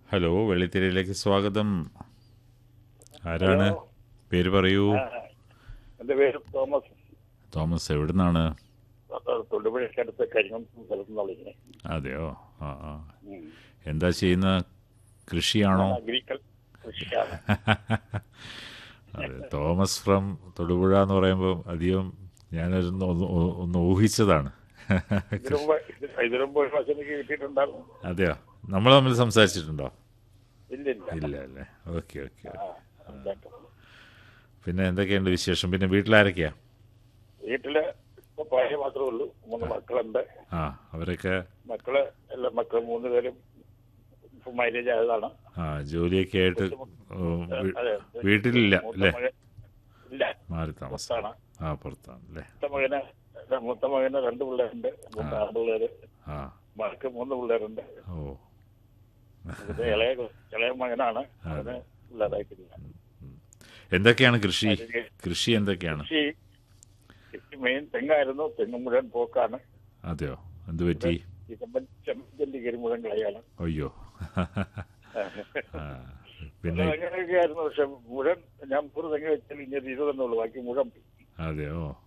Hello, വെള്ളിത്തിരയിലേക്ക് സ്വാഗതം. Hello. ആരാണ്? പേര് പറയൂ. ആ, എൻ്റെ പേര് തോമസ്. തോമസ്, എവിടുന്നാണ്? തൊടുപുഴയ്ക്കടുത്ത് കരിങ്ങം സ്ഥലത്ത് നിന്ന് വിളിക്കുന്നത്. അതെയോ? ആ ആ. ഉം. എന്താ ചെയ്യുന്ന? കൃഷിയാണോ? ഞാൻ കൃഷിക്കാണ്. അതെ, തോമസ് ഫ്രം തൊടുപുഴ എന്ന് പറയുമ്പോൾ അധികം ഞാനൊരു ഒന്ന് ഊഹിച്ചതാണ്. ഇതിനു മുമ്പ് ഇതിനു മുമ്പ് ഒരു പ്രാവശ്യം എനിക്ക് കിട്ടിയിട്ടുണ്ടായിരുന്നു. അതെയോ? നമ്മൾ തമ്മിൽ സംസാരിച്ചിട്ടുണ്ടോ? ഇല്ല ഇല്ല. ഇല്ല അല്ലേ? Okay okay. ആ, ഉണ്ടാക്കും. പിന്നെ എന്തൊക്കെയുണ്ട് വിശേഷം? പിന്നെ വീട്ടിലാരൊക്കെയാ? വീട്ടില് ഇപ്പൊ ഭാര്യ മാത്രമേ ഉള്ളൂ. 3 മക്കളുണ്ട്. ആ, അവരൊക്കെ മക്കള് 3 പേരും ഇപ്പൊ മാരേജ് ആയതാണ്. ആ, ജോലിയൊക്കെ ആയിട്ട് അതെ. വീട്ടിലില്ല മൂത്ത അല്ലേ? മകൻ ഇല്ല, മാറി താമസം. പുറത്താണ്. ആ, പുറത്താണ് അല്ലേ? മൂത്ത മകന് 2 പിള്ളേരുണ്ട്. 3 ആൺപിള്ളേര്. ആ, മകൾക്ക് 3 പിള്ളേരുണ്ട്. ഓ. ഇത് ഇളയ മകനാണ്. അവന് പിള്ളേരായിട്ടില്ല. എന്തൊക്കെയാണ് കൃഷി? കൃഷി എന്തൊക്കെയാണ്? കൃഷി മെയിൻ തെങ്ങായിരുന്നു. തെങ്ങ് മുഴുവൻ പോക്കാണ്. അതെയോ? എന്ത് പറ്റി? ഈ ചെമ്പഞ്ചല്ലി കരി മുഴുവൻ കളയാണ്. അയ്യോ. ആ, പിന്നെ തെങ്ങൊക്കെ ആയിരുന്നു. പക്ഷെ മുഴുവൻ ഞാൻ 100 തെങ്ങ് വെച്ചാൽ ഇങ്ങനെ 20 ഉള്ളൂ. ബാക്കി മുഴുവൻ. അതെയോ?